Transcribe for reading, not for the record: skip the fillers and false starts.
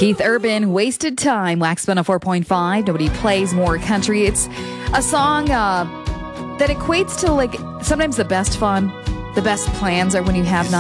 Keith Urban, Wasted Time, Wax 104.5. Nobody plays more country. It's a song that equates to, like, sometimes the best fun, the best plans are when you have